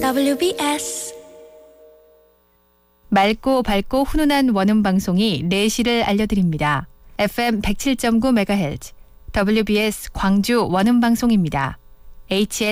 WBS 맑고 밝고 훈훈한 원음 방송이 4시를 알려드립니다. FM 107.9MHz WBS 광주 원음 방송입니다. HL